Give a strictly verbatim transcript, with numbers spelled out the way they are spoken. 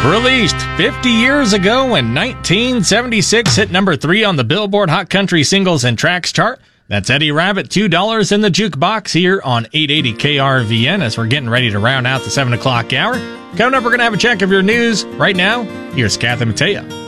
Released fifty years ago in nineteen seventy-six, hit number three on the Billboard Hot Country Singles and Tracks chart. That's Eddie Rabbitt, two dollars in the Jukebox here on eight eighty K R V N as we're getting ready to round out the seven o'clock hour. Coming up, we're going to have a check of your news. Right now, here's Kathy Mattea.